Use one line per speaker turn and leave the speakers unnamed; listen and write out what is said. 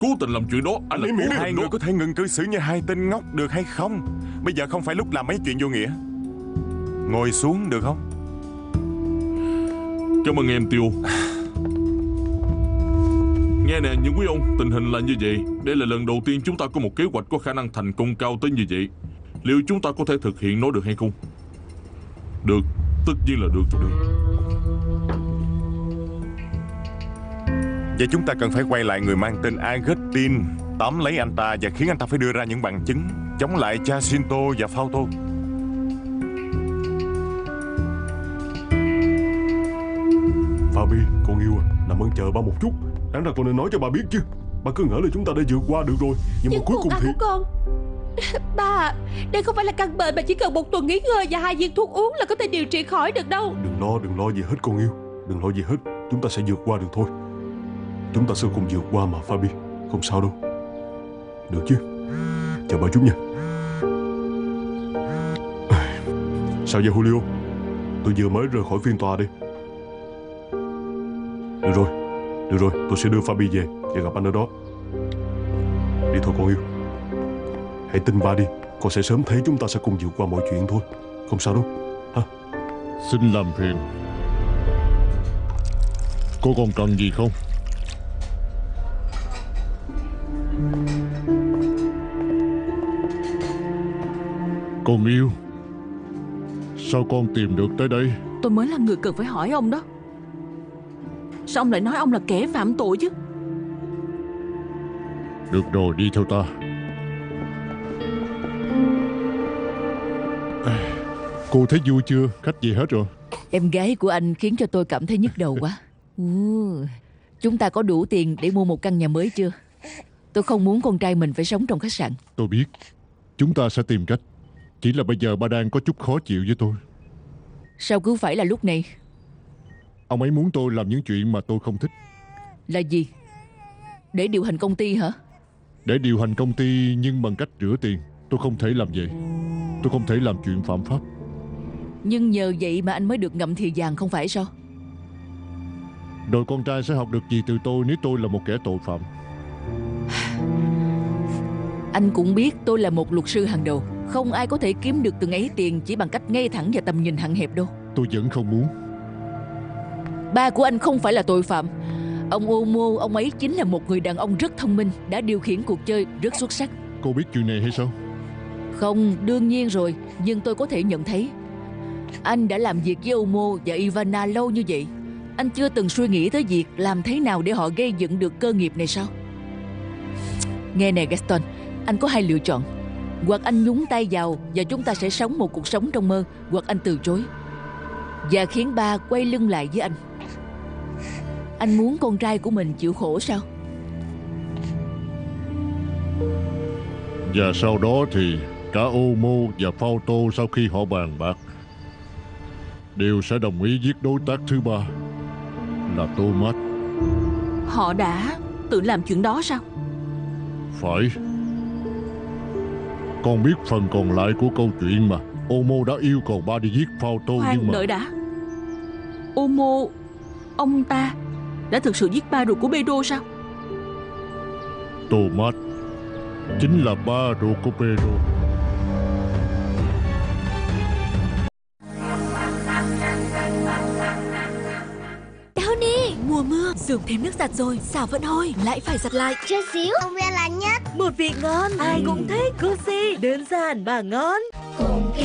Cố tình làm chuyện đó, anh là cố tình.
Hai người có thể ngừng cư xử như hai tên ngốc được hay không? Bây giờ không phải lúc làm mấy chuyện vô nghĩa. Ngồi xuống được không?
Cảm ơn em Tiêu. Nghe nè những quý ông, tình hình là như vậy. Đây là lần đầu tiên chúng ta có một kế hoạch có khả năng thành công cao tới như vậy. Liệu chúng ta có thể thực hiện nó được hay không? Được, tất nhiên là được.
Vậy chúng ta cần phải quay lại người mang tên Agustin, tóm lấy anh ta và khiến anh ta phải đưa ra những bằng chứng chống lại Jacinto và Fausto.
Fabi, con yêu à, làm ơn chờ ba một chút. Đáng ra con nên nói cho ba biết chứ. Ba cứ ngỡ là chúng ta đã vượt qua được rồi, nhưng mà cuối cùng thì...
của con. Ba, đây không phải là căn bệnh mà chỉ cần một tuần nghỉ ngơi và 2 viên thuốc uống là có thể điều trị khỏi được đâu.
Đừng lo gì hết con yêu. Đừng lo gì hết, chúng ta sẽ vượt qua được thôi. Chúng ta sẽ cùng vượt qua mà Fabi. Không sao đâu. Được chứ? Chờ ba chút nha. Sao vậy Julio? Tôi vừa mới rời khỏi phiên tòa đi. Được rồi, tôi sẽ đưa Fabi về và gặp anh ở đó. Đi thôi con yêu. Hãy tin ba đi, con sẽ sớm thấy chúng ta sẽ cùng vượt qua mọi chuyện thôi. Không sao đâu, hả?
Xin làm phiền. Cô còn cần gì không? Con yêu, sao con tìm được tới đây?
Tôi mới là người cần phải hỏi ông đó. Sao ông lại nói ông là kẻ phạm tội chứ?
Được rồi, đi theo ta. Cô thấy vui chưa? Khách về hết rồi.
Em gái của anh khiến cho tôi cảm thấy nhức đầu quá. Chúng ta có đủ tiền để mua một căn nhà mới chưa? Tôi không muốn con trai mình phải sống trong khách sạn.
Tôi biết. Chúng ta sẽ tìm cách. Chỉ là bây giờ ba đang có chút khó chịu với tôi.
Sao cứ phải là lúc này?
Ông ấy muốn tôi làm những chuyện mà tôi không thích.
Là gì? Để điều hành công ty hả?
Để điều hành công ty nhưng bằng cách rửa tiền. Tôi không thể làm vậy. Tôi không thể làm chuyện phạm pháp.
Nhưng nhờ vậy mà anh mới được ngậm thìa vàng không phải sao?
Rồi con trai sẽ học được gì từ tôi nếu tôi là một kẻ tội phạm?
Anh cũng biết tôi là một luật sư hàng đầu. Không ai có thể kiếm được từng ấy tiền chỉ bằng cách ngay thẳng và tầm nhìn hạn hẹp đâu.
Tôi vẫn không muốn.
Ba của anh không phải là tội phạm. Ông Omo, ông ấy chính là một người đàn ông rất thông minh, đã điều khiển cuộc chơi rất xuất sắc.
Cô biết chuyện này hay sao?
Không, đương nhiên rồi. Nhưng tôi có thể nhận thấy anh đã làm việc với Omo và Ivana lâu như vậy. Anh chưa từng suy nghĩ tới việc làm thế nào để họ gây dựng được cơ nghiệp này sao? Nghe nè Gaston, anh có hai lựa chọn. Hoặc anh nhúng tay vào và chúng ta sẽ sống một cuộc sống trong mơ, hoặc anh từ chối và khiến ba quay lưng lại với anh. Anh muốn con trai của mình chịu khổ sao?
Và sau đó thì cả Omo và Fausto sau khi họ bàn bạc đều sẽ đồng ý giết đối tác thứ ba là Thomas.
Họ đã tự làm chuyện đó sao?
Phải. Con biết phần còn lại của câu chuyện mà. Omo đã yêu cầu ba đi giết Fausto.
Khoan,
nhưng mà...
đợi đã. Omo, ông ta đã thực sự giết ba ruột của Pedro sao?
Thomas chính là ba ruột của Pedro.
Tony, mùa mưa, dùng thêm nước giặt rồi, xào vẫn hôi, lại phải giặt lại.
Chút xíu, không biết là nhất.
Một vị ngon, ai cũng thích. Cozy, đơn giản mà ngon.